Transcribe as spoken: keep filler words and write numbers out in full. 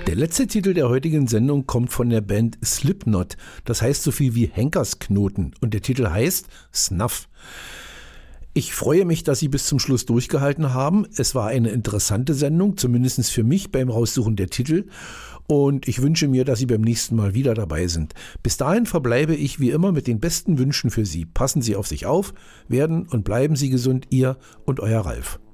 Der letzte Titel der heutigen Sendung kommt von der Band Slipknot. Das heißt so viel wie Henkersknoten und der Titel heißt Snuff. Ich freue mich, dass Sie bis zum Schluss durchgehalten haben. Es war eine interessante Sendung, zumindest für mich beim Raussuchen der Titel. Und ich wünsche mir, dass Sie beim nächsten Mal wieder dabei sind. Bis dahin verbleibe ich wie immer mit den besten Wünschen für Sie. Passen Sie auf sich auf, werden und bleiben Sie gesund, Ihr und Euer Ralf.